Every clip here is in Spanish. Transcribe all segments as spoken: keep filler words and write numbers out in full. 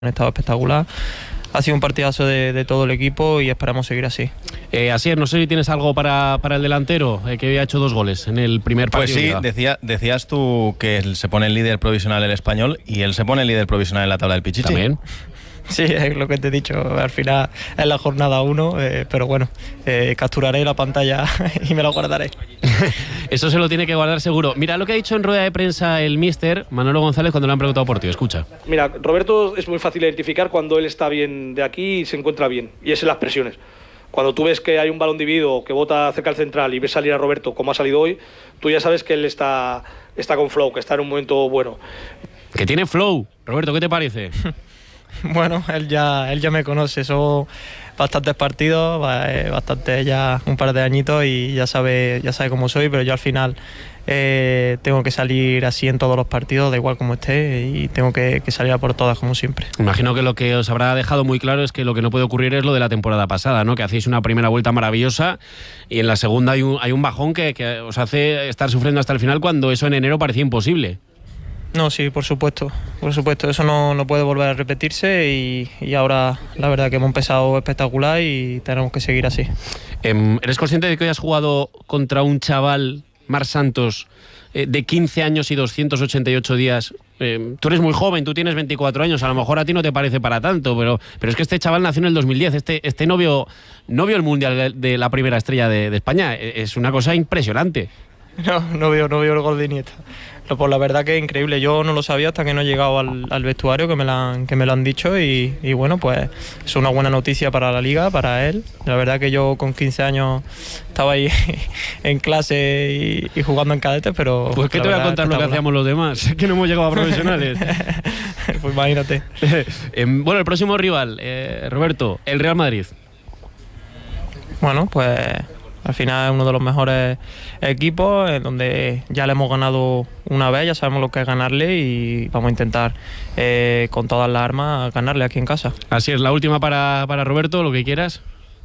Han estado espectacular. Ha sido un partidazo de, de todo el equipo y esperamos seguir así. Eh, Asier, no sé si tienes algo para, para el delantero, eh, que había hecho dos goles en el primer partido. Pues sí, decía, decías tú que él se pone el líder provisional el Español y él se pone el líder provisional en la tabla del Pichichi. También. Sí, es lo que te he dicho. Al final es la jornada uno, eh, pero bueno, eh, capturaré la pantalla y me la guardaré. Eso se lo tiene que guardar seguro. Mira lo que ha dicho en rueda de prensa el míster Manolo González cuando le han preguntado por ti. Escucha. Mira, Roberto es muy fácil identificar cuando él está bien de aquí y se encuentra bien, y es en las presiones. Cuando tú ves que hay un balón dividido que bota cerca al central y ves salir a Roberto como ha salido hoy, tú ya sabes que él está, está con flow, que está en un momento bueno. Que tiene flow. Roberto, ¿qué te parece? Bueno, él ya, él ya me conoce, son bastantes partidos, bastante ya un par de añitos y ya sabe, ya sabe cómo soy, pero yo al final eh, tengo que salir así en todos los partidos, da igual como esté, y tengo que, que salir a por todas como siempre. Imagino que lo que os habrá dejado muy claro es que lo que no puede ocurrir es lo de la temporada pasada, ¿no? Que hacéis una primera vuelta maravillosa y en la segunda hay un, hay un bajón que, que os hace estar sufriendo hasta el final cuando eso en enero parecía imposible. No, sí, por supuesto, por supuesto, eso no, no puede volver a repetirse y, y ahora la verdad que hemos empezado espectacular y tenemos que seguir así. Eh, ¿Eres consciente de que hoy has jugado contra un chaval, Marc Santos, eh, de quince años y doscientos ochenta y ocho días? Eh, tú eres muy joven, tú tienes veinticuatro años, a lo mejor a ti no te parece para tanto, pero, pero es que este chaval nació en el dos mil diez, este, este no vio, no vio el Mundial de, de la primera estrella de, de España, es una cosa impresionante. No, no veo, no veo el gol de Iniesta. Pero pues la verdad que es increíble. Yo no lo sabía hasta que no he llegado al, al vestuario, que me lo han, que me lo han dicho y, y bueno, pues es una buena noticia para la liga, para él. La verdad que yo con quince años estaba ahí en clase y, y jugando en cadetes, pero... Pues ¿qué te voy a contar lo que hacíamos los demás? Que no hemos llegado a profesionales. Pues imagínate. eh, bueno, el próximo rival, eh, Roberto, el Real Madrid. Bueno, pues... Al final es uno de los mejores equipos, en donde ya le hemos ganado una vez, ya sabemos lo que es ganarle y vamos a intentar eh, con todas las armas ganarle aquí en casa. Así es, la última para, para Roberto, lo que quieras.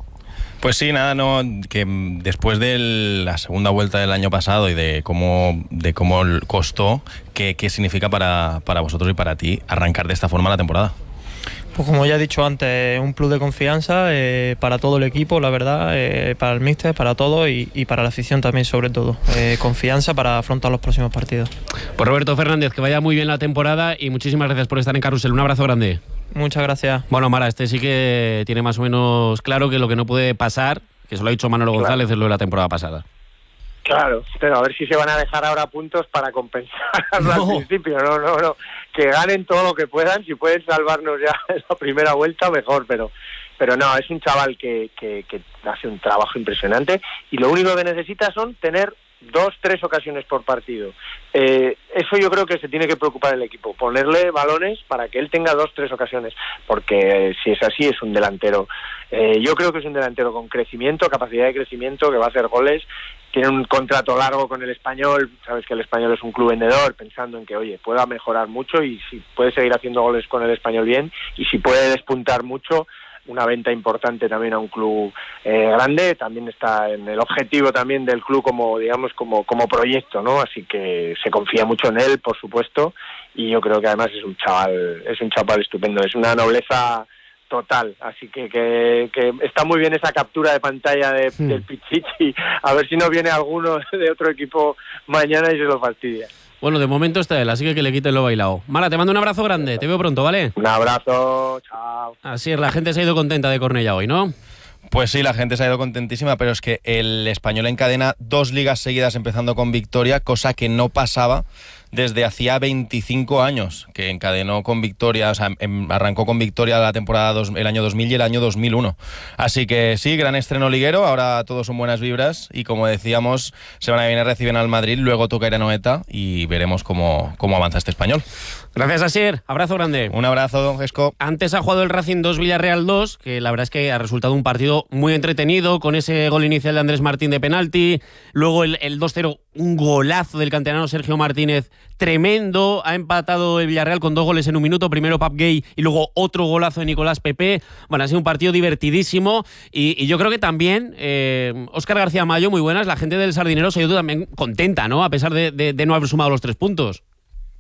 Pues sí, nada, no, que después de la segunda vuelta del año pasado y de cómo, de cómo costó, ¿qué, qué significa para, para vosotros y para ti arrancar de esta forma la temporada? Pues como ya he dicho antes, un plus de confianza eh, para todo el equipo, la verdad, eh, para el míster, para todo y, y para la afición también sobre todo. Eh, confianza para afrontar los próximos partidos. Pues Roberto Fernández, que vaya muy bien la temporada y muchísimas gracias por estar en Carrusel. Un abrazo grande. Muchas gracias. Bueno, Mara, este sí que tiene más o menos claro que lo que no puede pasar, que se lo ha dicho Manolo González, claro, es lo de la temporada pasada. Claro, pero a ver si se van a dejar ahora puntos para compensar no. al principio. No, no, no. Que ganen todo lo que puedan. Si pueden salvarnos ya en la primera vuelta, mejor. Pero pero no, es un chaval que, que, que hace un trabajo impresionante y lo único que necesita son tener dos, tres ocasiones por partido. Eh, eso yo creo que se tiene que preocupar el equipo, ponerle balones para que él tenga dos, tres ocasiones, porque eh, si es así es un delantero. Eh, yo creo que es un delantero con crecimiento, capacidad de crecimiento, que va a hacer goles. Tiene un contrato largo con el Español, sabes que el Español es un club vendedor, pensando en que, oye, pueda mejorar mucho y si puede seguir haciendo goles con el Español bien y si puede despuntar mucho, una venta importante también a un club eh, grande, también está en el objetivo también del club como, digamos, como, como proyecto, ¿no? Así que se confía mucho en él, por supuesto, y yo creo que además es un chaval, es un chaval estupendo, es una nobleza total, así que, que, que está muy bien esa captura de pantalla de, sí. del Pichichi, a ver si no viene alguno de otro equipo mañana y se lo fastidia. Bueno, de momento está él, así que que le quiten lo bailado. Mara, te mando un abrazo grande, te veo pronto, ¿vale? Un abrazo, chao. Así es, la gente se ha ido contenta de Cornellá hoy, ¿no? Pues sí, la gente se ha ido contentísima, pero es que el Español encadena dos ligas seguidas empezando con victoria, cosa que no pasaba desde hacía veinticinco años, que encadenó con victoria, o sea, em, arrancó con victoria la temporada dos, el año dos mil y el año dos mil uno. Así que sí, gran estreno liguero, ahora todos son buenas vibras y como decíamos, semana que viene reciben al Madrid, luego toca ir a Anoeta y veremos cómo, cómo avanza este Español. Gracias, Asier. Abrazo grande. Un abrazo, Esco. Antes ha jugado el Racing dos, Villarreal dos, que la verdad es que ha resultado un partido muy entretenido, con ese gol inicial de Andrés Martín de penalti, luego el, el dos cero, un golazo del canterano Sergio Martínez, tremendo, ha empatado el Villarreal con dos goles en un minuto, primero Pap Gay y luego otro golazo de Nicolás Pepe. Bueno, ha sido un partido divertidísimo y, y yo creo que también eh, Óscar García Mayo, muy buenas, la gente del Sardinero se ha ido también contenta, ¿no? A pesar de, de, de no haber sumado los tres puntos.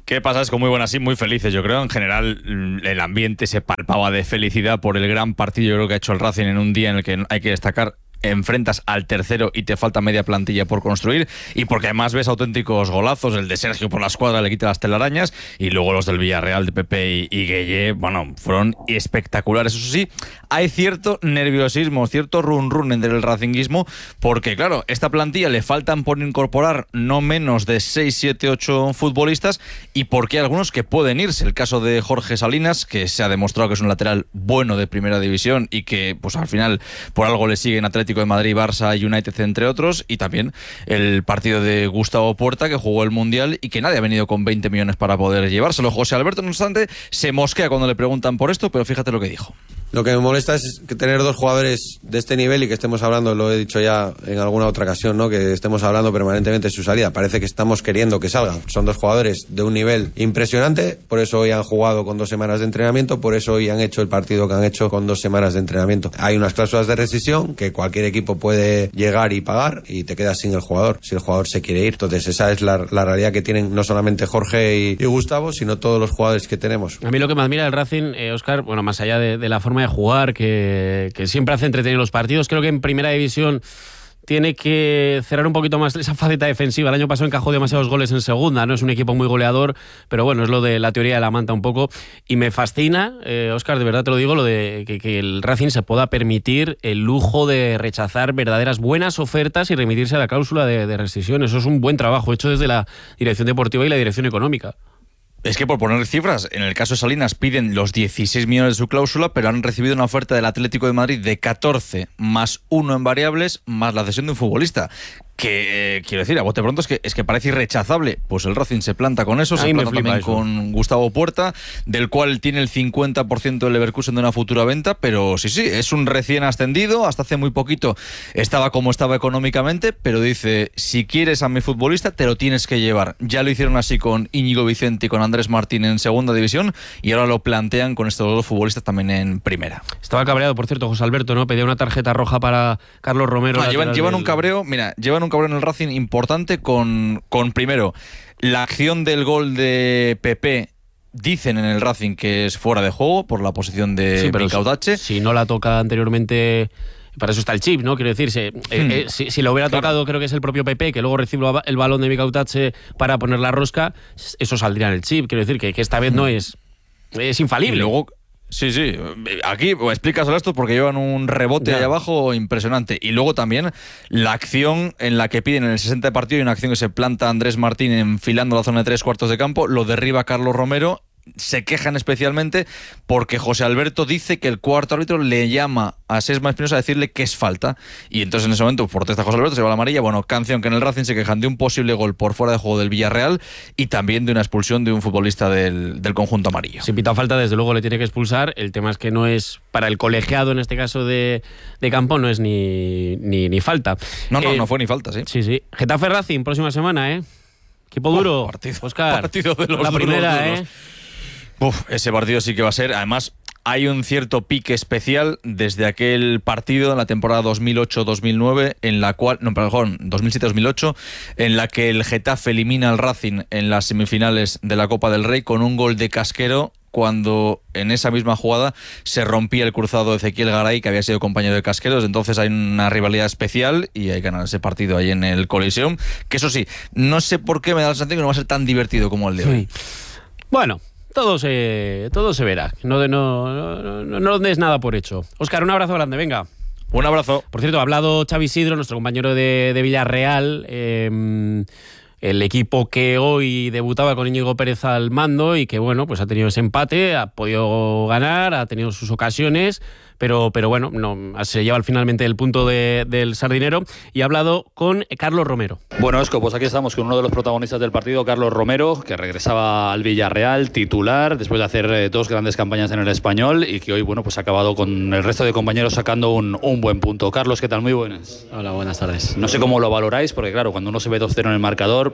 ¿Qué pasa? Es que muy buenas, sí, muy felices, yo creo. En general, el ambiente se palpaba de felicidad por el gran partido, yo creo que ha hecho el Racing en un día en el que hay que destacar. Enfrentas al tercero y te falta media plantilla por construir, y porque además ves auténticos golazos, el de Sergio por la escuadra le quita las telarañas, y luego los del Villarreal de Pepe y, y Gueye, bueno, fueron espectaculares. Eso sí, hay cierto nerviosismo, cierto run run entre el racinguismo, porque claro, esta plantilla le faltan por incorporar no menos de seis, siete, ocho futbolistas, y porque hay algunos que pueden irse. El caso de Jorge Salinas, que se ha demostrado que es un lateral bueno de primera división y que pues al final por algo le siguen Atlético de Madrid, Barça, United, entre otros, y también el partido de Gustavo Puerta, que jugó el Mundial y que nadie ha venido con veinte millones para poder llevárselo. José Alberto, no obstante, se mosquea cuando le preguntan por esto, pero fíjate lo que dijo. Lo que me molesta es que tener dos jugadores de este nivel y que estemos hablando, lo he dicho ya en alguna otra ocasión, ¿no? Que estemos hablando permanentemente de su salida. Parece que estamos queriendo que salgan. Son dos jugadores de un nivel impresionante, por eso hoy han jugado con dos semanas de entrenamiento, por eso hoy han hecho el partido que han hecho con dos semanas de entrenamiento. Hay unas cláusulas de rescisión que cualquier equipo puede llegar y pagar y te quedas sin el jugador, si el jugador se quiere ir. Entonces esa es la, la realidad que tienen no solamente Jorge y, y Gustavo, sino todos los jugadores que tenemos. A mí lo que me admira del Racing, eh, Óscar, bueno, más allá de, de la forma de jugar, que, que siempre hace entretener los partidos, creo que en primera división tiene que cerrar un poquito más esa faceta defensiva. El año pasado encajó demasiados goles en segunda, no es un equipo muy goleador, pero bueno, es lo de la teoría de la manta un poco. Y me fascina, eh, Óscar, de verdad te lo digo, lo de que, que el Racing se pueda permitir el lujo de rechazar verdaderas buenas ofertas y remitirse a la cláusula de, de rescisión. Eso es un buen trabajo hecho desde la dirección deportiva y la dirección económica. Es que por poner cifras, en el caso de Salinas piden los dieciséis millones de su cláusula, pero han recibido una oferta del Atlético de Madrid de catorce más uno en variables, más la cesión de un futbolista. Que, eh, quiero decir, a bote pronto es que, es que parece irrechazable. Pues el Racing se planta con eso, se planta también eso. Con Gustavo Puerta, del cual tiene el cincuenta por ciento del Leverkusen de una futura venta, pero sí, sí, es un recién ascendido, hasta hace muy poquito estaba como estaba económicamente, pero dice, si quieres a mi futbolista, te lo tienes que llevar. Ya lo hicieron así con Íñigo Vicente y con Andrés Martín en segunda división, y ahora lo plantean con estos dos futbolistas también en primera. Estaba cabreado, por cierto, José Alberto, ¿no? Pedía una tarjeta roja para Carlos Romero. No, llevan, llevan del... un cabreo, mira, llevan un cabrón en el Racing importante con, con primero la acción del gol de Pepe. Dicen en el Racing que es fuera de juego por la posición de sí, Micautache. Si, si no la toca anteriormente, para eso está el chip, ¿no? Quiero decir, si, hmm. eh, eh, si, si lo hubiera claro. tocado, creo que es el propio Pepe, que luego recibe el balón de Micautache para poner la rosca, eso saldría en el chip. Quiero decir que, que esta vez hmm. no es, es infalible. Y luego... Sí, sí, aquí explícaselo esto porque llevan un rebote ya. ahí abajo impresionante. Y luego también la acción en la que piden en el sesenta de partido, y una acción que se planta Andrés Martín enfilando la zona de tres cuartos de campo, lo derriba Carlos Romero. Se quejan especialmente porque José Alberto dice que el cuarto árbitro le llama a Sesma Espinosa a decirle que es falta, y entonces en ese momento protesta José Alberto, se va a la amarilla. Bueno, canción que en el Racing se quejan de un posible gol por fuera de juego del Villarreal y también de una expulsión de un futbolista del, del conjunto amarillo. Si pita falta, desde luego le tiene que expulsar. El tema es que no es, para el colegiado en este caso de, de campo, no es ni, ni, ni falta. No, no, eh, no fue ni falta, sí. Sí, sí. Getafe Racing, próxima semana, ¿eh? Equipo duro. Oh, partido, Óscar. Partido de los la primera, duros. ¿eh? Uf, ese partido sí que va a ser. Además, hay un cierto pique especial desde aquel partido en la temporada dos mil ocho dos mil nueve, en la cual, no, perdón, dos mil siete dos mil ocho, en la que el Getafe elimina al Racing en las semifinales de la Copa del Rey con un gol de Casquero, cuando en esa misma jugada se rompía el cruzado de Ezequiel Garay, que había sido compañero de Casqueros. Entonces hay una rivalidad especial y hay que ganar ese partido ahí en el Coliseum, que eso sí, no sé por qué me da la sensación que no va a ser tan divertido como el de hoy. Bueno, todo se, todo se verá. No, no, no, no, no des nada por hecho. Óscar, un abrazo grande, venga. Un abrazo. Por cierto, ha hablado Xavi Isidro, nuestro compañero de, de Villarreal, eh, el equipo que hoy debutaba con Íñigo Pérez al mando y que, bueno, pues ha tenido ese empate, ha podido ganar, ha tenido sus ocasiones, pero, pero bueno, no, se lleva finalmente el punto de, del Sardinero, y ha hablado con Carlos Romero. Bueno, Esco, pues aquí estamos con uno de los protagonistas del partido, Carlos Romero, que regresaba al Villarreal titular después de hacer eh, dos grandes campañas en el Español y que hoy, bueno, pues ha acabado con el resto de compañeros sacando un, un buen punto. Carlos, ¿qué tal? Muy buenas. Hola, buenas tardes. No sé cómo lo valoráis, porque claro, cuando uno se ve dos cero en el marcador,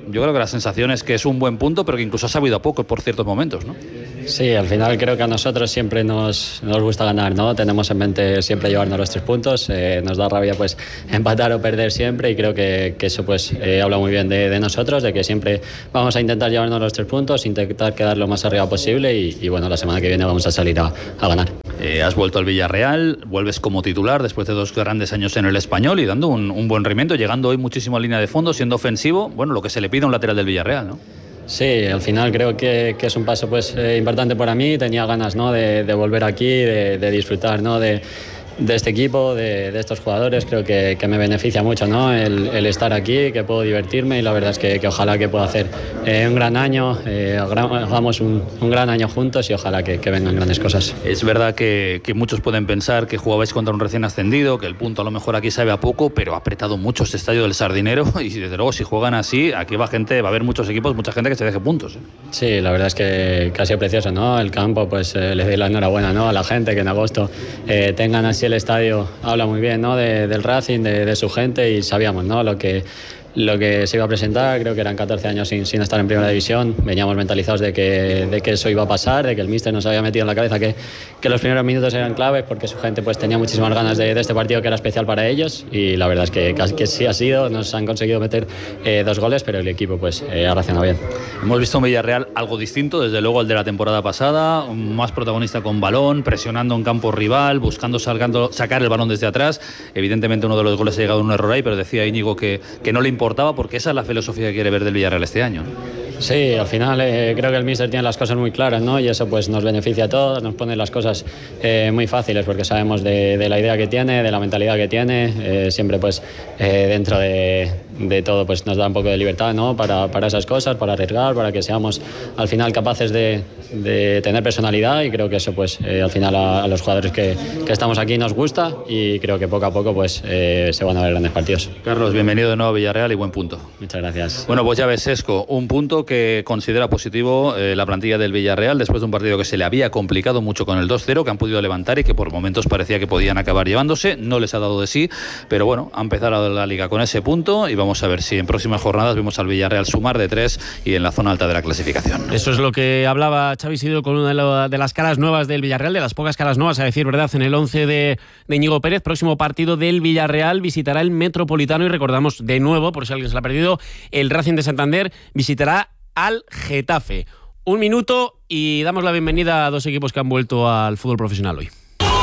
yo creo que la sensación es que es un buen punto, pero que incluso ha sabido a poco por ciertos momentos, ¿no? Sí, al final creo que a nosotros siempre nos, nos gusta ganar, ¿no? Tenemos en mente siempre llevarnos los tres puntos, eh, nos da rabia pues empatar o perder siempre, y creo que, que eso pues eh, habla muy bien de, de nosotros, de que siempre vamos a intentar llevarnos los tres puntos, intentar quedar lo más arriba posible, y, y bueno, la semana que viene vamos a salir a, a ganar. Eh, has vuelto al Villarreal, vuelves como titular después de dos grandes años en el Español y dando un, un buen rendimiento, llegando hoy muchísimo a línea de fondo, siendo ofensivo, bueno, lo que se le pide a un lateral del Villarreal, ¿no? Sí, al final creo que, que es un paso pues eh, importante para mí. Tenía ganas, ¿no?, de, de volver aquí, de, de disfrutar, ¿no?, de, de este equipo, de, de estos jugadores. Creo que, que me beneficia mucho, ¿no?, el, el estar aquí, que puedo divertirme, y la verdad es que, que ojalá que pueda hacer eh, un gran año, eh, hagamos un, un gran año juntos, y ojalá que, que vengan grandes cosas. Es verdad que, que muchos pueden pensar que jugabais contra un recién ascendido, que el punto a lo mejor aquí sabe a poco, pero ha apretado mucho este estadio del Sardinero, y desde luego si juegan así, aquí va gente, va a haber muchos equipos, mucha gente que se deje puntos, ¿eh? Sí, la verdad es que, que ha sido precioso, ¿no? El campo, pues eh, les doy la enhorabuena, ¿no?, a la gente, que en agosto eh, tengan así el estadio. Habla muy bien, ¿no?, de, del Racing, de, de su gente, y sabíamos, ¿no?, lo que lo que se iba a presentar. Creo que eran catorce años sin, sin estar en primera división. Veníamos mentalizados de que, de que eso iba a pasar, de que el míster nos había metido en la cabeza que, que los primeros minutos eran claves, porque su gente pues tenía muchísimas ganas de, de este partido, que era especial para ellos, y la verdad es que, que sí ha sido. Nos han conseguido meter eh, dos goles, pero el equipo pues eh, ha reaccionado bien. Hemos visto un Villarreal algo distinto, desde luego, al de la temporada pasada, más protagonista con balón, presionando en campo rival, buscando salgando, sacar el balón desde atrás. Evidentemente uno de los goles ha llegado en un error ahí, pero decía Íñigo que, que no le importa, porque esa es la filosofía que quiere ver del Villarreal este año. Sí, al final eh, creo que el míster tiene las cosas muy claras, ¿no? Y eso pues nos beneficia a todos, nos pone las cosas eh, muy fáciles, porque sabemos de, de la idea que tiene, de la mentalidad que tiene. Eh, siempre pues eh, dentro de, de todo pues nos da un poco de libertad, ¿no?, para, para esas cosas, para arriesgar, para que seamos al final capaces de, de tener personalidad, y creo que eso pues eh, al final a, a los jugadores que, que estamos aquí nos gusta, y creo que poco a poco pues eh, se van a ver grandes partidos. Carlos, bienvenido de nuevo a Villarreal y buen punto. Muchas gracias. Bueno, pues ya ves, Sesco, un punto que considera positivo eh, la plantilla del Villarreal después de un partido que se le había complicado mucho con el dos cero, que han podido levantar y que por momentos parecía que podían acabar llevándose. No les ha dado de sí, pero bueno, ha empezado la liga con ese punto, y vamos a ver si en próximas jornadas vemos al Villarreal sumar de tres y en la zona alta de la clasificación. Eso es lo que hablaba Xavi Isidro con una de, lo, de las caras nuevas del Villarreal, de las pocas caras nuevas, a decir verdad, en el once de, de Íñigo Pérez. Próximo partido del Villarreal, visitará el Metropolitano, y recordamos de nuevo, por si alguien se lo ha perdido, el Racing de Santander visitará al Getafe. Un minuto y damos la bienvenida a dos equipos que han vuelto al fútbol profesional hoy.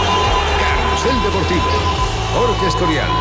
Carrusel Deportivo, Jorge Escorial.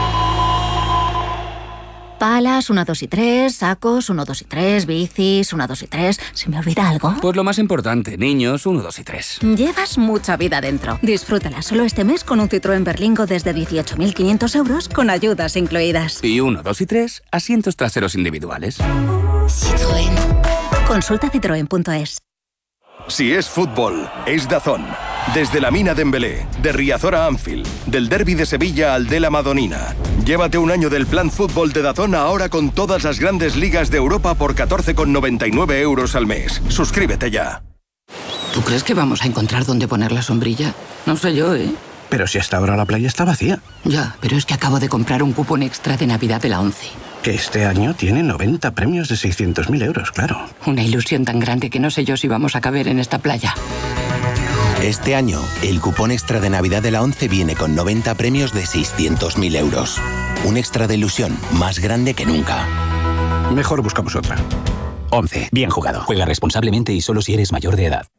Palas, uno, dos y tres, sacos, uno, dos y tres, bicis, uno, dos y tres. ¿Se me olvida algo? Pues lo más importante, niños, uno, dos y tres. Llevas mucha vida dentro. Disfrútala solo este mes con un Citroën Berlingo desde dieciocho mil quinientos euros con ayudas incluidas. Y uno, dos y tres, asientos traseros individuales. Citroën. Consulta citroen punto es. Si es fútbol, es DAZN. Desde la Mina Dembélé, de Riazor a Anfield, del Derbi de Sevilla al de la Madonina. Llévate un año del plan fútbol de DAZN ahora con todas las grandes ligas de Europa por catorce con noventa y nueve euros al mes. Suscríbete ya. ¿Tú crees que vamos a encontrar dónde poner la sombrilla? No sé yo, ¿eh? Pero si hasta ahora la playa está vacía. Ya, pero es que acabo de comprar un cupón extra de Navidad de la ONCE. Que este año tiene noventa premios de seiscientos mil euros, claro. Una ilusión tan grande que no sé yo si vamos a caber en esta playa. Este año, el cupón extra de Navidad de la ONCE viene con noventa premios de seiscientos mil euros. Un extra de ilusión más grande que nunca. Mejor buscamos otra. ONCE. Bien jugado. Juega responsablemente y solo si eres mayor de edad.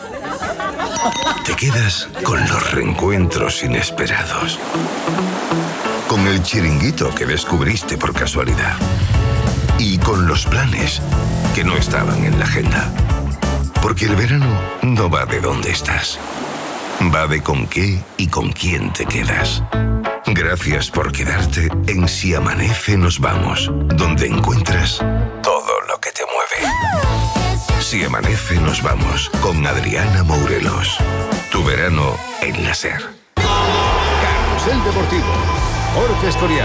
Te quedas con los reencuentros inesperados. Con el chiringuito que descubriste por casualidad. Y con los planes que no estaban en la agenda. Porque el verano no va de dónde estás. Va de con qué y con quién te quedas. Gracias por quedarte en Si Amanece Nos Vamos, donde encuentras todo lo que te mueve. Si Amanece Nos Vamos, con Adriana Mourelos. Tu verano en la SER. Carrusel Deportivo, Jorge Escorial.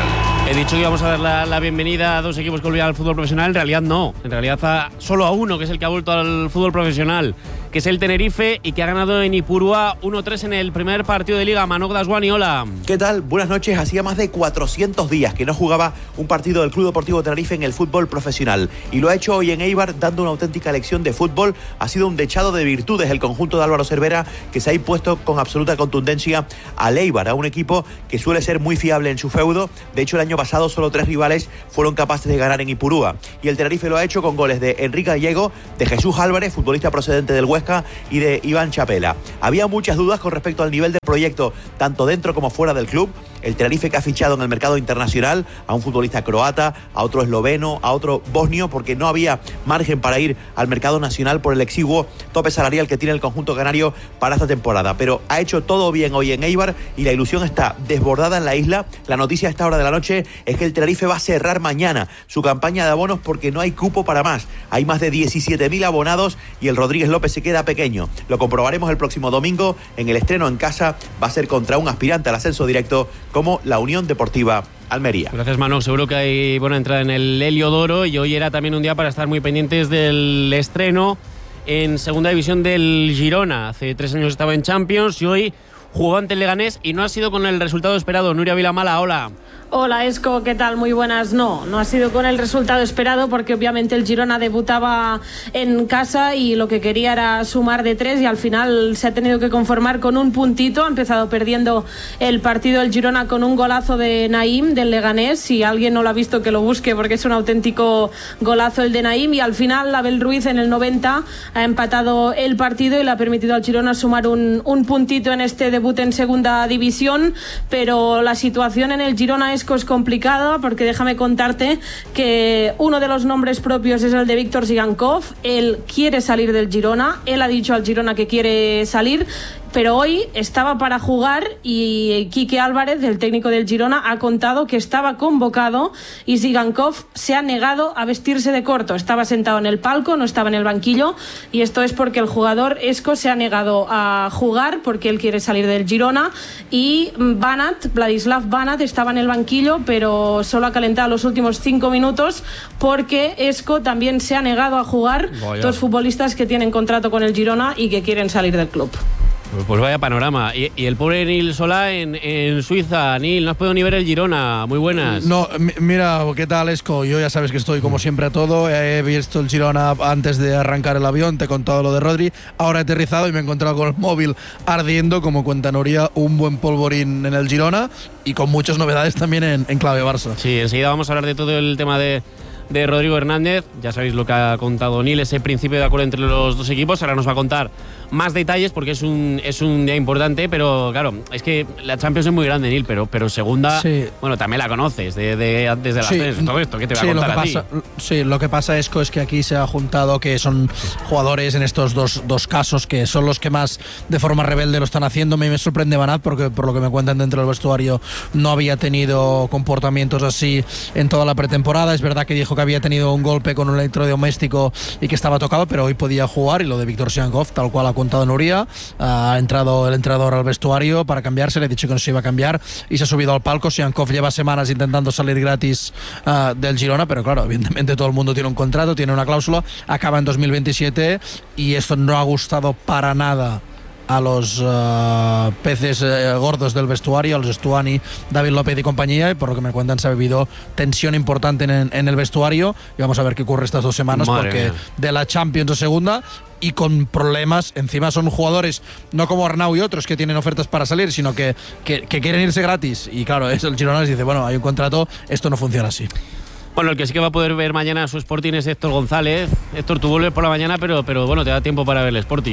He dicho que íbamos a dar la, la bienvenida a dos equipos que volvían al fútbol profesional. En realidad no. En realidad a, solo a uno, que es el que ha vuelto al fútbol profesional, que es el Tenerife y que ha ganado en Ipurúa uno tres en el primer partido de Liga. Manok Dasguani, hola. ¿Qué tal? Buenas noches. Hacía más de cuatrocientos días que no jugaba un partido del Club Deportivo Tenerife en el fútbol profesional. Y lo ha hecho hoy en Eibar, dando una auténtica lección de fútbol. Ha sido un dechado de virtudes el conjunto de Álvaro Cervera, que se ha impuesto con absoluta contundencia al Eibar, a un equipo que suele ser muy fiable en su feudo. De hecho, el año pasado solo tres rivales fueron capaces de ganar en Ipurúa. Y el Tenerife lo ha hecho con goles de Enrique Gallego, de Jesús Álvarez, futbolista procedente del Huesca, y de Iván Chapela. Había muchas dudas con respecto al nivel del proyecto, tanto dentro como fuera del club. El Tenerife, que ha fichado en el mercado internacional a un futbolista croata, a otro esloveno, a otro bosnio, porque no había margen para ir al mercado nacional por el exiguo tope salarial que tiene el conjunto canario para esta temporada. Pero ha hecho todo bien hoy en Eibar y la ilusión está desbordada en la isla. La noticia a esta hora de la noche es que el Tenerife va a cerrar mañana su campaña de abonos porque no hay cupo para más. Hay más de diecisiete mil abonados y el Rodríguez López se queda pequeño. Lo comprobaremos el próximo domingo en el estreno en casa. Va a ser contra un aspirante al ascenso directo como la Unión Deportiva Almería. Gracias, Manok. Seguro que hay buena entrada en el Heliodoro y hoy era también un día para estar muy pendientes del estreno en segunda división del Girona. Hace tres años estaba en Champions y hoy jugó ante el Leganés y no ha sido con el resultado esperado. Nuria Vilamala, hola. Hola, Esco, ¿qué tal? Muy buenas. No, no ha sido con el resultado esperado porque obviamente el Girona debutaba en casa y lo que quería era sumar de tres y al final se ha tenido que conformar con un puntito. Ha empezado perdiendo el partido el Girona con un golazo de Naim del Leganés. Si alguien no lo ha visto, que lo busque porque es un auténtico golazo el de Naim, y al final Abel Ruiz en el noventa ha empatado el partido y le ha permitido al Girona sumar un, un puntito en este debut en segunda división. Pero la situación en el Girona es es complicada porque déjame contarte que uno de los nombres propios es el de Víctor Zigankov. Él quiere salir del Girona, él ha dicho al Girona que quiere salir, pero hoy estaba para jugar y Quique Álvarez, el técnico del Girona, ha contado que estaba convocado y Zigankov se ha negado a vestirse de corto. Estaba sentado en el palco, no estaba en el banquillo, y esto es porque el jugador Esco se ha negado a jugar porque él quiere salir del Girona, y Banat, Vladislav Banat, estaba en el banquillo pero solo ha calentado los últimos cinco minutos porque Esco también se ha negado a jugar. Vaya. Dos futbolistas que tienen contrato con el Girona y que quieren salir del club. Pues vaya panorama. Y, y el pobre Nil Solá en, en Suiza. Nil, no has podido ni ver el Girona. Muy buenas. No, mira, ¿qué tal, Esco? Yo ya sabes que estoy como siempre a todo. He visto el Girona antes de arrancar el avión, te he contado lo de Rodri. Ahora he aterrizado y me he encontrado con el móvil ardiendo, como cuenta Nuria, un buen polvorín en el Girona y con muchas novedades también en, en clave Barça. Sí, enseguida vamos a hablar de todo el tema de de Rodrigo Hernández. Ya sabéis lo que ha contado Nil, ese principio de acuerdo entre los dos equipos. Ahora nos va a contar más detalles porque es un, es un día importante, pero claro, es que la Champions es muy grande, Nil, pero, pero segunda, sí. Bueno, también la conoces de, de antes de las sí. tres, todo esto, ¿qué te va sí, a contar lo que a ti? Pasa, sí, lo que pasa es, es que aquí se ha juntado que son jugadores en estos dos, dos casos que son los que más de forma rebelde lo están haciendo. A mí me sorprende Banat porque por lo que me cuentan dentro del vestuario no había tenido comportamientos así en toda la pretemporada. Es verdad que dijo que había tenido un golpe con un electrodoméstico y que estaba tocado, pero hoy podía jugar. Y lo de Víctor Zigankov, tal cual ha contado Nuria, ha entrado el entrenador al vestuario para cambiarse, le he dicho que no se iba a cambiar y se ha subido al palco. Zigankov lleva semanas intentando salir gratis uh, del Girona, pero claro, evidentemente todo el mundo tiene un contrato, tiene una cláusula, acaba en dos mil veintisiete y esto no ha gustado para nada a los uh, peces uh, gordos del vestuario, a los Stuani, David López y compañía, y por lo que me cuentan se ha vivido tensión importante en, en el vestuario y vamos a ver qué ocurre estas dos semanas. Madre porque mía. De la Champions a segunda y con problemas, encima son jugadores no como Arnau y otros que tienen ofertas para salir, sino que, que, que quieren irse gratis y claro, es el Girona les dice, bueno, hay un contrato, esto no funciona así. Bueno, el que sí que va a poder ver mañana su Sporting es Héctor González. Héctor, tú vuelves por la mañana, pero, pero bueno, te da tiempo para ver el Sporting.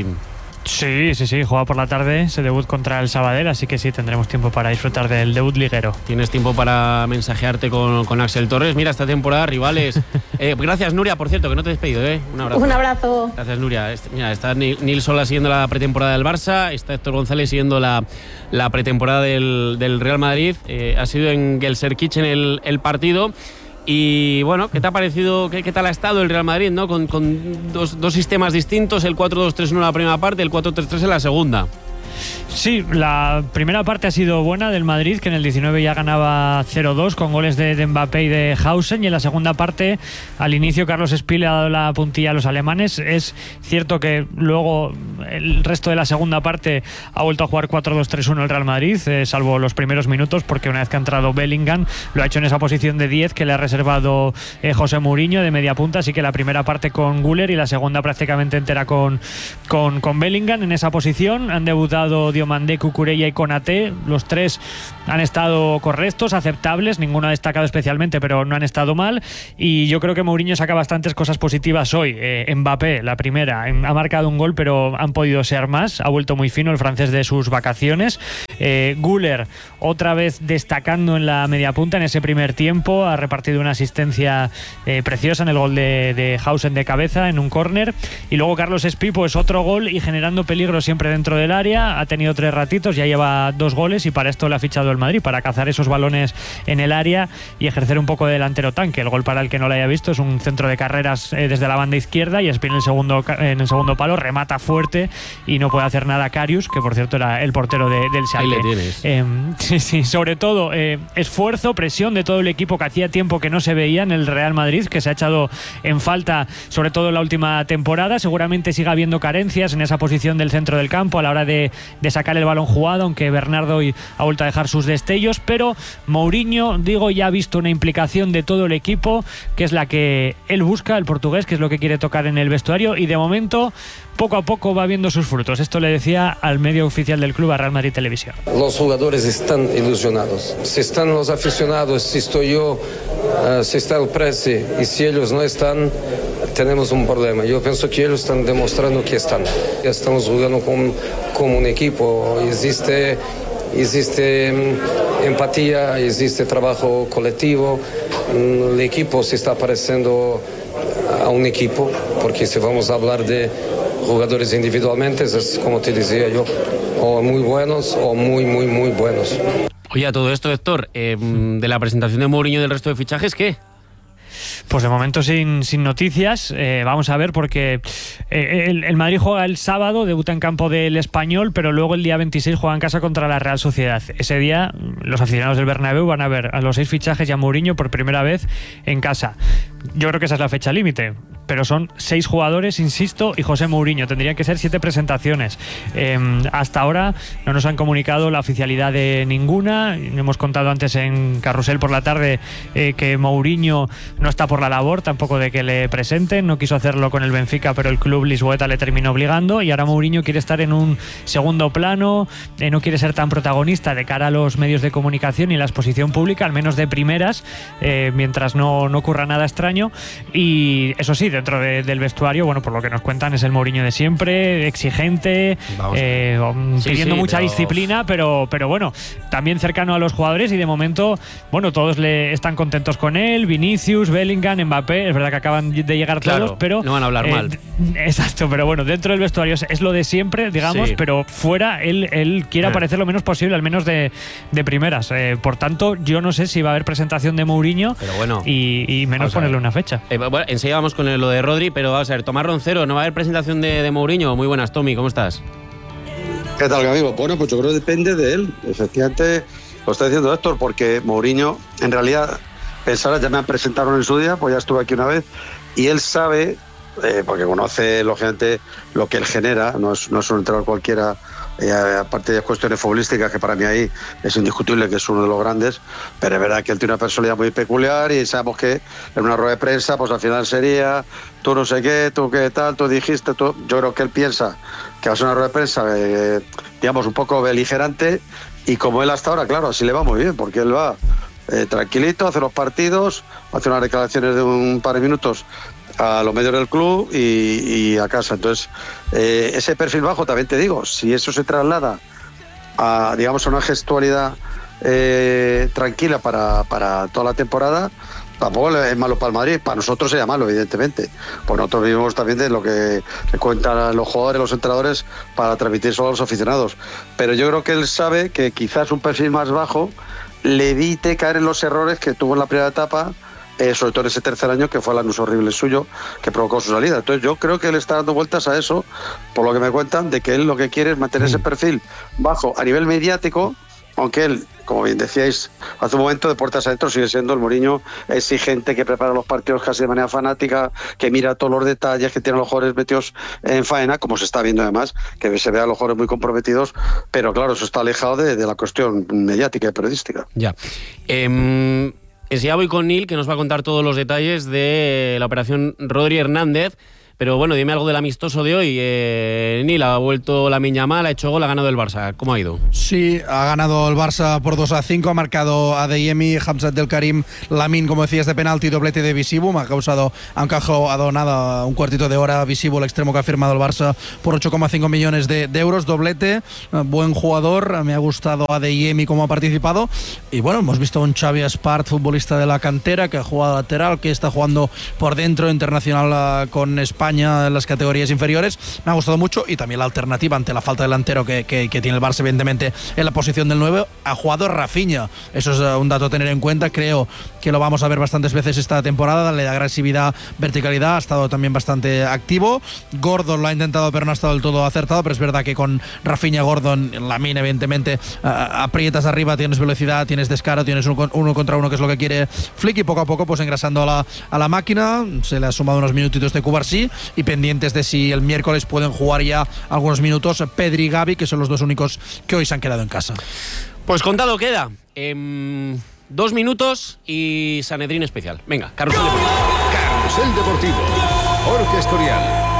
Sí, sí, sí, juega por la tarde, ese debut contra el Sabadell, así que sí, tendremos tiempo para disfrutar del debut liguero. Tienes tiempo para mensajearte con, con Axel Torres. Mira, esta temporada, rivales. eh, gracias, Nuria, por cierto, que no te he despedido, ¿eh? Un abrazo. Un abrazo. Gracias, Nuria. Este, mira, está Nil Solá siguiendo la pretemporada del Barça, está Héctor González siguiendo la, la pretemporada del, del Real Madrid. Eh, ha sido en Gelsenkirchen el, el partido. Y bueno, ¿qué te ha parecido? ¿Qué, qué tal ha estado el Real Madrid, ¿no? Con, con dos, dos sistemas distintos, el cuatro dos tres uno en la primera parte, el cuatro tres tres en la segunda. Sí, la primera parte ha sido buena del Madrid, que en el diecinueve ya ganaba cero dos con goles de, de Mbappé y de Hausen, y en la segunda parte, al inicio, Carlos Espí le ha dado la puntilla a los alemanes. Es cierto que luego el resto de la segunda parte ha vuelto a jugar cuatro dos tres uno el Real Madrid, eh, salvo los primeros minutos, porque una vez que ha entrado Bellingham, lo ha hecho en esa posición de diez que le ha reservado eh, José Mourinho de media punta, así que la primera parte con Güler y la segunda prácticamente entera con, con, con Bellingham en esa posición. Han debutado Diomandé, Cucurella y Konaté, los tres han estado correctos, aceptables, ninguno ha destacado especialmente, pero no han estado mal, y yo creo que Mourinho saca bastantes cosas positivas hoy. eh, Mbappé, la primera, ha marcado un gol, pero han podido ser más, ha vuelto muy fino el francés de sus vacaciones. eh, Güler, otra vez destacando en la media punta en ese primer tiempo, ha repartido una asistencia eh, preciosa en el gol de, de Hausen de cabeza en un córner, y luego Carlos Espí, pues otro gol y generando peligro siempre dentro del área, ha tenido tres ratitos, ya lleva dos goles, y para esto le ha fichado el Madrid, para cazar esos balones en el área y ejercer un poco de delantero tanque. El gol, para el que no lo haya visto, es un centro de carreras eh, desde la banda izquierda, y Espí en el segundo en el segundo palo remata fuerte y no puede hacer nada Karius, que por cierto era el portero de, del Schalke. Ahí le tienes. Eh, sí, sí, sobre todo eh, esfuerzo, presión de todo el equipo, que hacía tiempo que no se veía en el Real Madrid, que se ha echado en falta sobre todo en la última temporada. Seguramente siga habiendo carencias en esa posición del centro del campo a la hora de, de sacar el balón jugado, aunque Bernardo hoy ha vuelto a dejar sus destellos, pero Mourinho, digo, ya ha visto una implicación de todo el equipo, que es la que él busca, el portugués, que es lo que quiere tocar en el vestuario, y de momento poco a poco va viendo sus frutos. Esto le decía al medio oficial del club, a Real Madrid Televisión. Los jugadores están ilusionados. Si están los aficionados, si estoy yo, uh, si está el presi, y si ellos no están, tenemos un problema. Yo pienso que ellos están demostrando que están. Estamos jugando como, como un equipo. Existe, existe empatía, existe trabajo colectivo. El equipo se está pareciendo a un equipo, porque si vamos a hablar de jugadores individualmente, es como te decía yo, o muy buenos o muy, muy, muy buenos. Oye, a todo esto, Héctor, eh, de la presentación de Mourinho y del resto de fichajes, ¿qué? Pues de momento sin, sin noticias. Eh, vamos a ver, porque eh, el, el Madrid juega el sábado, debuta en campo del Español, pero luego el día veintiséis juega en casa contra la Real Sociedad. Ese día los aficionados del Bernabéu van a ver a los seis fichajes y a Mourinho por primera vez en casa. Yo creo que esa es la fecha límite, pero son seis jugadores, insisto, y José Mourinho. Tendrían que ser siete presentaciones. Eh, hasta ahora no nos han comunicado la oficialidad de ninguna. Hemos contado antes en Carrusel por la tarde eh, que Mourinho no está por la labor tampoco de que le presenten. No quiso hacerlo con el Benfica, pero el club lisboeta le terminó obligando, y ahora Mourinho quiere estar en un segundo plano, eh, no quiere ser tan protagonista de cara a los medios de comunicación y la exposición pública, al menos de primeras, eh, mientras no, no ocurra nada extraño. Y eso sí, dentro de, del vestuario, bueno, por lo que nos cuentan, es el Mourinho de siempre, exigente, eh, sí, pidiendo sí, mucha pero... disciplina, pero, pero bueno, también cercano a los jugadores, y de momento, bueno, todos le están contentos con él. Vinicius, Bellingham, Mbappé, es verdad que acaban de llegar todos, claro, pero no van a hablar eh, mal. Exacto, pero bueno, dentro del vestuario es, es lo de siempre, digamos, sí. pero fuera él, él quiere eh. aparecer lo menos posible, al menos de, de primeras. Eh, por tanto, yo no sé si va a haber presentación de Mourinho, pero bueno, y, y menos ponerle una fecha. Eh, bueno, enseguida vamos con lo de Rodri, pero vamos a ver, Tomás Roncero, ¿no va a haber presentación de, de Mourinho? Muy buenas, Tommy, ¿cómo estás? ¿Qué tal, amigo? Bueno, pues yo creo que depende de él. Efectivamente, lo está diciendo Héctor, porque Mourinho, en realidad, pensará, ya me han presentado en su día, pues ya estuve aquí una vez, y él sabe, eh, porque conoce, lógicamente, lo que él genera, no es, no es un entrenador cualquiera, eh, aparte de cuestiones futbolísticas, que para mí ahí es indiscutible que es uno de los grandes, pero es verdad que él tiene una personalidad muy peculiar, y sabemos que en una rueda de prensa, pues al final sería, tú no sé qué, tú qué tal, tú dijiste, tú... yo creo que él piensa que va a ser una rueda de prensa, eh, digamos, un poco beligerante, y como él hasta ahora, claro, así le va muy bien, porque él va eh, tranquilito, hace los partidos, hace unas declaraciones de un par de minutos a los medios del club y, y a casa. Entonces, eh, ese perfil bajo, también te digo, si eso se traslada a, digamos, a una gestualidad eh, tranquila para, para toda la temporada, tampoco es malo para el Madrid. Para nosotros sería malo, evidentemente, pues nosotros vivimos también de lo que le cuentan los jugadores, los entrenadores, para transmitir solo a los aficionados. Pero yo creo que él sabe que quizás un perfil más bajo le evite caer en los errores que tuvo en la primera etapa, eh, sobre todo en ese tercer año que fue el anus horrible suyo que provocó su salida. Entonces yo creo que él está dando vueltas a eso, por lo que me cuentan, de que él lo que quiere es mantener ese perfil bajo a nivel mediático, aunque él, como bien decíais hace un momento, de puertas adentro sigue siendo el Mourinho exigente, que prepara los partidos casi de manera fanática, que mira todos los detalles, que tiene a los jugadores metidos en faena, como se está viendo además, que se ve a los jugadores muy comprometidos, pero claro, eso está alejado de, de la cuestión mediática y periodística. Ya. Eh, ya voy con Neil, que nos va a contar todos los detalles de la operación Rodri Hernández. Pero bueno, dime algo del amistoso de hoy. Eh, Neil, ha vuelto Lamine Yamal, ha hecho gol, ha ganado el Barça. ¿Cómo ha ido? Sí, ha ganado el Barça por dos a cinco, ha marcado Adeyemi, Hamzat del Karim, Lamine, como decías, de penalti, doblete de Visibu, ha causado, ha encajado nada, un cuartito de hora Visibu, el extremo que ha firmado el Barça por ocho coma cinco millones de, de euros, doblete, buen jugador, me ha gustado Adeyemi cómo ha participado, y bueno, hemos visto a un Xavi Espart, futbolista de la cantera, que ha jugado lateral, que está jugando por dentro, internacional con España en las categorías inferiores. Me ha gustado mucho, y también la alternativa ante la falta de delantero que, que, que tiene el Barça, evidentemente, en la posición del nueve, ha jugado Rafinha. Eso es un dato a tener en cuenta. Creo que lo vamos a ver bastantes veces esta temporada. Le da agresividad, verticalidad, ha estado también bastante activo. Gordon lo ha intentado, pero no ha estado del todo acertado, pero es verdad que con Rafinha, Gordon, Lamine, evidentemente, uh, aprietas arriba, tienes velocidad, tienes descaro, tienes uno, uno contra uno, que es lo que quiere Flick, y poco a poco pues engrasando a la, a la máquina. Se le ha sumado unos minutitos de Cubarsí, y pendientes de si el miércoles pueden jugar ya algunos minutos Pedri y Gavi, que son los dos únicos que hoy se han quedado en casa. Pues contado queda. Eh, dos minutos y Sanedrín especial. Venga, Carrusel Deportivo. Carrusel Deportivo. Jorge Escorial.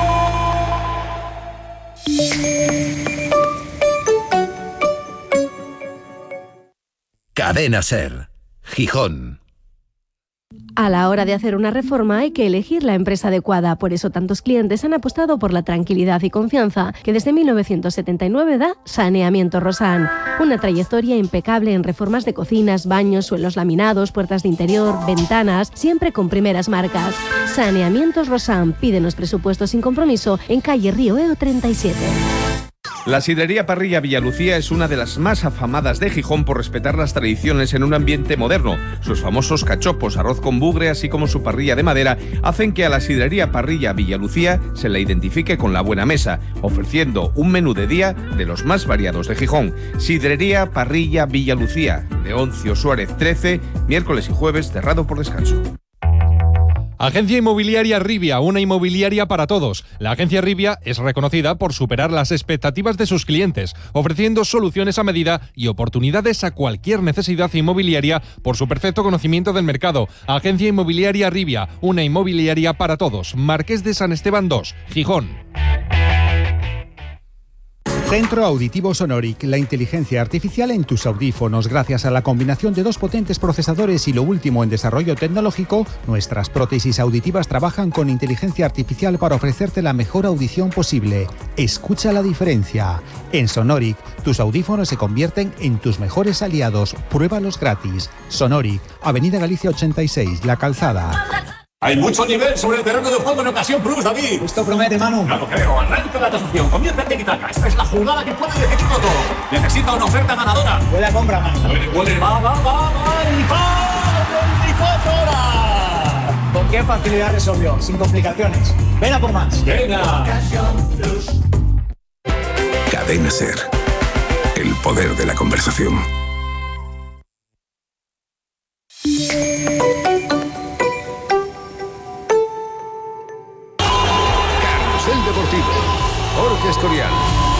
Cadena SER. Gijón. A la hora de hacer una reforma hay que elegir la empresa adecuada, por eso tantos clientes han apostado por la tranquilidad y confianza que desde mil novecientos setenta y nueve da Saneamientos Rosan. Una trayectoria impecable en reformas de cocinas, baños, suelos laminados, puertas de interior, ventanas, siempre con primeras marcas. Saneamientos Rosan. Pídenos presupuestos sin compromiso en calle Río Eo treinta y siete. La sidrería Parrilla Villalucía es una de las más afamadas de Gijón por respetar las tradiciones en un ambiente moderno. Sus famosos cachopos, arroz con bugre, así como su parrilla de madera, hacen que a la sidrería Parrilla Villalucía se la identifique con la buena mesa, ofreciendo un menú de día de los más variados de Gijón. Sidrería Parrilla Villalucía, Leoncio Suárez trece, miércoles y jueves, cerrado por descanso. Agencia Inmobiliaria Rivia, una inmobiliaria para todos. La agencia Rivia es reconocida por superar las expectativas de sus clientes, ofreciendo soluciones a medida y oportunidades a cualquier necesidad inmobiliaria por su perfecto conocimiento del mercado. Agencia Inmobiliaria Rivia, una inmobiliaria para todos. Marqués de San Esteban dos, Gijón. Centro Auditivo Sonoric, la inteligencia artificial en tus audífonos. Gracias a la combinación de dos potentes procesadores y lo último en desarrollo tecnológico, nuestras prótesis auditivas trabajan con inteligencia artificial para ofrecerte la mejor audición posible. Escucha la diferencia. En Sonoric, tus audífonos se convierten en tus mejores aliados. Pruébalos gratis. Sonoric, Avenida Galicia ochenta y seis, La Calzada. Hay mucho nivel sobre el terreno de juego en Ocasión Plus, David. Esto promete, Manu. No lo creo. Arranca la tasación. Comienza el tiki-taka. Esta es la jugada que puede decidirlo todo. Necesita una oferta ganadora. Buena compra, Manu. Puede, puede. Va, va, va, va. Y va. veinticuatro horas. ¿Con qué facilidad resolvió? Sin complicaciones. Ven a por más. Venga. Ocasión Plus. Cadena SER. El poder de la conversación. Deportivo. Jorge Escorial.